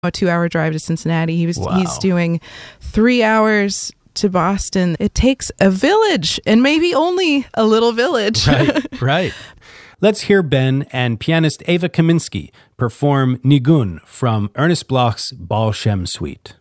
a 2-hour drive to Cincinnati. He's Wow. doing 3 hours to Boston. It takes a village, and maybe only a little village. Right. Let's hear Ben and pianist Eva Kaminsky perform Nigun from Ernest Bloch's Baal Shem Suite.